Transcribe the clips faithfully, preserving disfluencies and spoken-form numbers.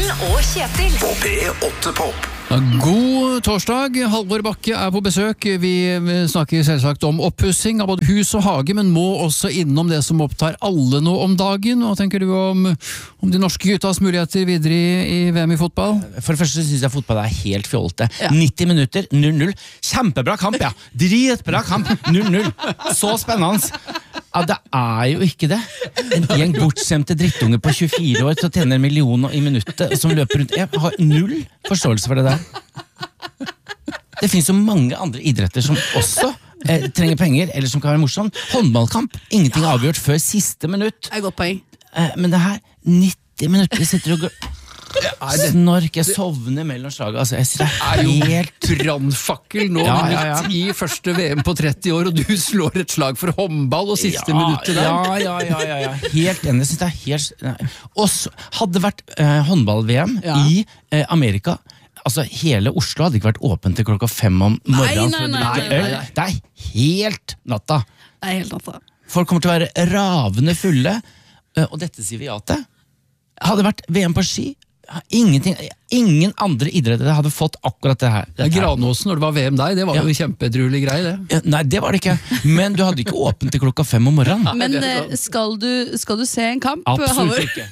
Morgen og Kjetil. På P åtte Pop. God torsdag, Halvor Bakke er på besøk. Vi snakker selvsagt om oppussing av både hus og hage, men må også innom det som opptar alle nå om dagen. Hva tenker du om, om de norske guttas muligheter videre i, i V M i fotball? For det første synes jeg fotball er helt fjolte. Ja. nitti minutter, null null. Kjempebra kamp, ja. Dritbra kamp, null null. Så spennende. Ja, det er jo ikke det. En gjeng bortskjemte drittunge på tjuefire år til å tjene en million i minuttet som løper rundt. Jeg har null forståelse for det der. Det finnes jo mange andre idretter som også eh, trenger penger, eller som kan være morsom. Håndballkamp, ingenting er avgjort før siste minutt. Det er godt poeng. Eh, men det her, nitti minutter, vi sitter og går... Snork, jeg sovner mellom slaget. Altså, jeg sitter helt brannfakkel nå, ja, ja, ja. midt i første V M på tretti år, og du slår et slag for håndball og siste ja, minuttet der. Ja, ja, ja, ja, ja. Helt enig. Jeg synes det er helt... Nei. Og så hadde det vært eh, håndball-V M ja. i eh, Amerika. Altså, hele Oslo hadde ikke vært åpent til klokka fem om morgenen. Nei, nei, nei, nei, nei. Det er helt natta. Det er helt natta. Folk kommer til å være ravende fulle, og dette sier vi ja til. Hadde vært V M på ski, ingenting, ingen andre idretter hadde fått akkurat det her. Det er Granåsen når det var V M der, det var ja. jo kjempedruelig grei det. Ja, nei, det var det ikke, men du hadde ikke åpent til klokka fem om morgenen. Men skal du, skal du se en kamp? Absolutt ikke.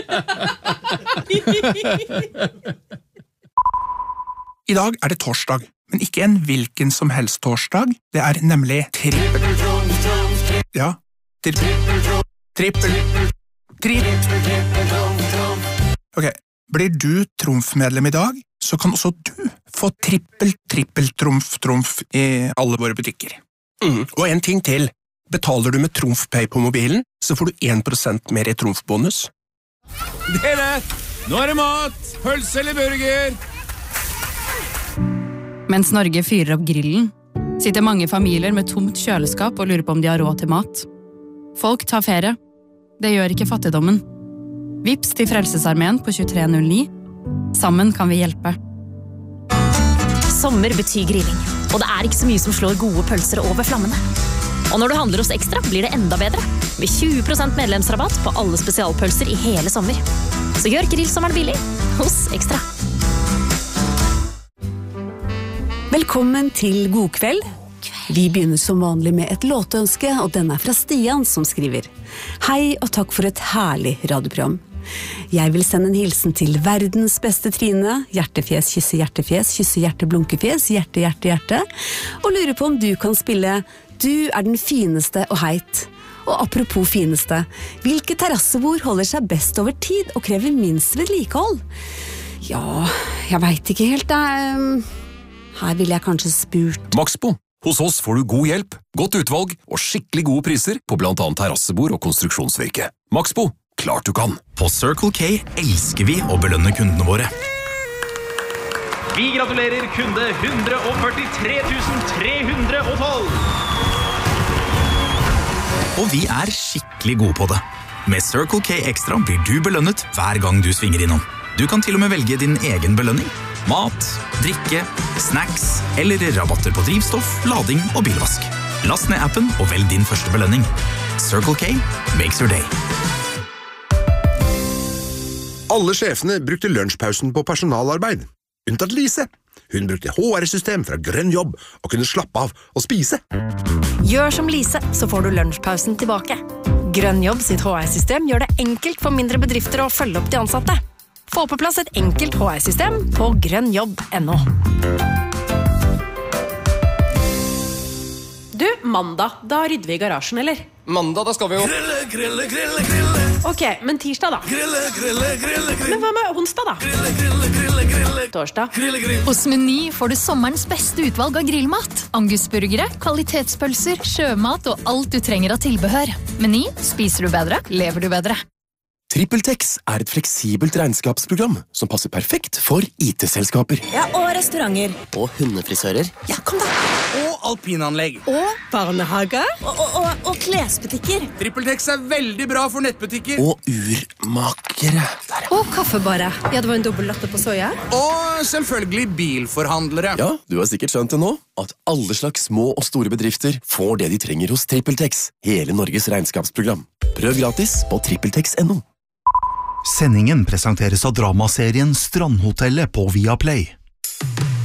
I dag er det torsdag, men ikke en hvilken som helst torsdag. Det er nemlig trippel. Ja, trippel. Trippel. Trippel. Ok, blir du trumfmedlem i dag, så kan også du få trippel, trippel, trumf, trumf i alle våre butikker. Mm. Og en ting til. Betaler du med TrumfPay på mobilen, så får du en prosent mer i trumfbonus. Dere, nå er det mat! Pølse eller burger! Mens Norge fyrer opp grillen, sitter mange familier med tomt kjøleskap og lurer på om de har råd til mat. Folk tar ferie. Det gjør ikke fattigdommen. Vips til Frelsesarmeen på tjuetre null ni. Sammen kan vi hjelpe. Sommer betyr grilling, og det er ikke så mye som slår gode pølser over flammene. Og når du handler hos Ekstra, blir det enda bedre. Med tjue prosent medlemsrabatt på alle spesialpølser i hele sommer. Så gjør grill som er billig hos Ekstra. Velkommen til God kveld. Vi begynner som vanlig med et låtønske, og den er fra Stian som skriver. Hei og takk for et herlig radioprogram. Jeg vil sende en hilsen til verdens beste Trine, hjertefjes, kysse hjertefjes, kysse hjerte, blunkefjes, hjerte, hjerte, hjerte, og lurer på om du kan spille Du er den fineste og heit. Og apropos fineste, hvilke terrassebord holder seg best over tid og krever minst vedlikehold? Ja, jeg vet ikke helt, det. Her vil jeg kanskje spurt. Maxbo. Hos oss får du god hjelp, godt utvalg og skikkelig gode priser på blant annet terrassebord og konstruksjonsvirke. Maxbo. Klart du kan. På Circle K elsker vi å belønne kundene våre. Vi gratulerer kunde ett hundre førtitre tusen tre hundre tolv. Og vi er skikkelig gode på det. Med Circle K Extra blir du belønnet hver gang du svinger innom. Du kan til og med velge din egen belønning. Mat, drikke, snacks eller rabatter på drivstoff, lading og bilvask. Last ned appen og velg din første belønning. Circle K makes your day. Alle sjefene brukte lunsjpausen på personalarbeid. Unntatt Lise. Hun brukte H R-system fra Grønn jobb og kunne slappe av og spise. Gjør som Lise, så får du lunsjpausen tilbake. Grønn jobb sitt H R-system gjør det enkelt for mindre bedrifter å følge opp de ansatte. Få på plass et enkelt H R-system på grønnjobb punktum no. Du, mandag, da rydder vi i garasjen, eller? Mandag, da skal vi jo Grille, grille, grille, grille. Ok, men tirsdag da? Grille, grille, grille, grille. Men hva med onsdag da? Grille, grille, grille, grille. Torsdag? Grille, grille. Hos Meny får du sommerens beste utvalg av grillmat. Angusburgere, kvalitetspølser, sjømat og alt du trenger av tilbehør. Meny, spiser du bedre, lever du bedre. TrippelTex er et fleksibelt regnskapsprogram som passer perfekt for I T-selskaper. Ja, og restauranter. Og hundefrisører. Ja, kom da. Og alpinanlegg. Og barnehage. Og, og, og, og klesbutikker. TrippelTex er veldig bra for nettbutikker. Og urmakere. Og kaffebarer. Ja, det var en dobbelt latte på soja. Og selvfølgelig bilforhandlere. Ja, du har sikkert skjønt det nå, at alle slags små og store bedrifter får det de trenger hos TrippelTex. Hele Norges regnskapsprogram. Prøv gratis på trippeltex punktum no. Sendingen presenteres av dramaserien Strandhotellet på Viaplay.